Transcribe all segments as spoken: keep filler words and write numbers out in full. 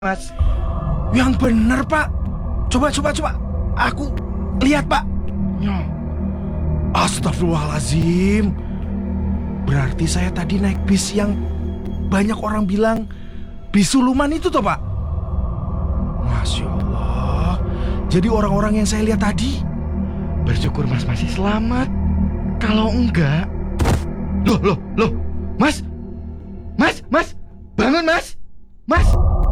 Mas. Yang bener, Pak. Coba, coba, coba. Aku lihat, Pak. Astagfirullahaladzim. Berarti saya tadi naik bis yang banyak orang bilang bis suluman itu toh, Pak? Masya Allah. Jadi orang-orang yang saya lihat tadi. Bersyukur Mas masih selamat. Kalau enggak... Loh, loh, loh. Mas. Mas, Mas. Bangun, Mas. Mas.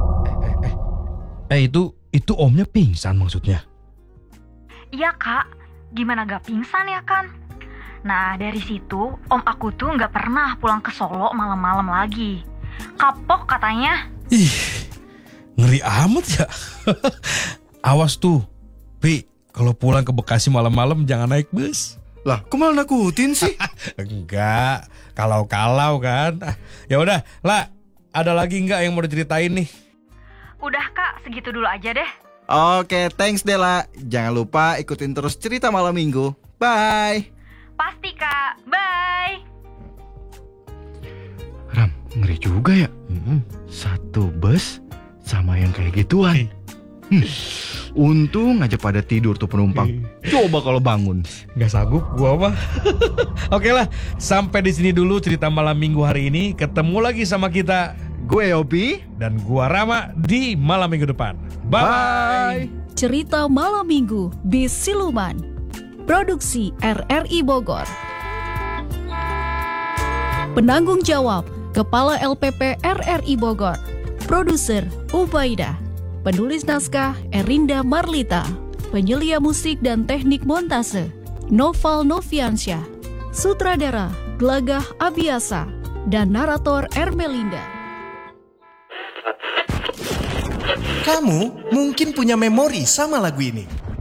Eh itu, itu omnya pingsan maksudnya? Iya kak, gimana gak pingsan ya kan? Nah dari situ om aku tuh gak pernah pulang ke Solo malam-malam lagi. Kapok katanya. Ih, ngeri amat ya. Awas tuh, Pi, kalau pulang ke Bekasi malam-malam jangan naik bus. Lah, kok malah nakutin sih? Enggak, kalau-kalau kan. Ya udah, lah, ada lagi nggak yang mau diceritain nih? Udah kak, segitu dulu aja deh. Oke, thanks Dela. Jangan lupa ikutin terus cerita malam minggu. Bye. Pasti kak, bye. Ram, ngeri juga ya. Mm-mm. Satu bus sama yang kayak gituan. Hmm, untung aja pada tidur tuh penumpang. Coba kalau bangun. Nggak sanggup gua mah. Oke lah, sampai di sini dulu cerita malam minggu hari ini. Ketemu lagi sama kita. Gue Yobi. Dan gua Rama di malam minggu depan. Bye. Bye. Cerita Malam Minggu Bis Siluman. Produksi R R I Bogor. Penanggung jawab Kepala L P P R R I Bogor. Produser Ubaidah. Penulis naskah Erinda Marlita. Penyelia musik dan teknik montase Noval Noviansyah. Sutradara Glagah Abiasa. Dan narator Ermelinda. Kamu mungkin punya memori sama lagu ini.